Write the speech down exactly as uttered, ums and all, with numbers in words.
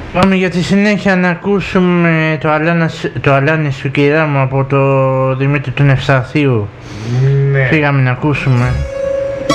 Πάμε για τη συνέχεια να ακούσουμε το, Αλάνας, το Αλάνι σου, κυρά μου, από το Δημήτρη του Νευσταθείου. Ναι. Πήγαμε να ακούσουμε.